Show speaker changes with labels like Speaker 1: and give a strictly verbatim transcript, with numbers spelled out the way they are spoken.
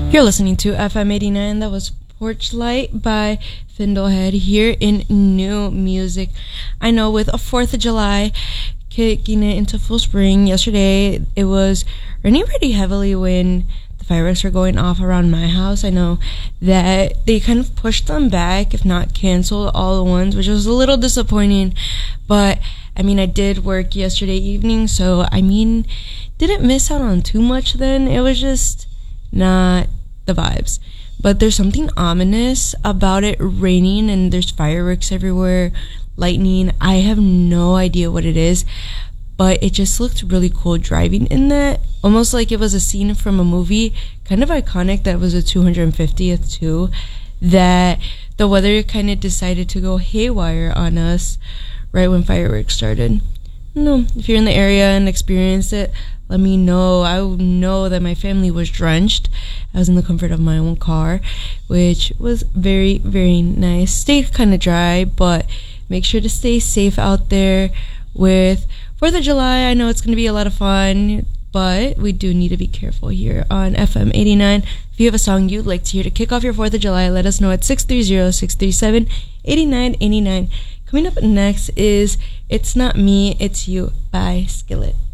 Speaker 1: You're listening to F M eighty-nine. That was Porch Light by Findlehead here in New Music. I know, with a fourth of July kicking it into full spring, yesterday it was raining pretty heavily when the fireworks were going off around my house. I know that they kind of pushed them back, if not canceled, all at once, which was a little disappointing. But, I mean, I did work yesterday evening, so, I mean, didn't miss out on too much then. It was just not the vibes. But there's something ominous about it raining and there's fireworks everywhere, lightning. I have no idea what it is, but it just looked really cool driving in that, almost like it was a scene from a movie. Kind of iconic that it was a two hundred fiftieth too, that the weather kind of decided to go haywire on us right when fireworks started. No, if you're in the area and experienced it, let me know. I know that my family was drenched. I was in the comfort of my own car, which was very, very nice. Stayed kind of dry, but make sure to stay safe out there with fourth of July. I know it's going to be a lot of fun, but we do need to be careful here on F M eighty-nine. If you have a song you'd like to hear to kick off your fourth of July, let us know at six three zero, six three seven, eight nine eight nine. Coming up next is It's Not Me, It's You by Skillet.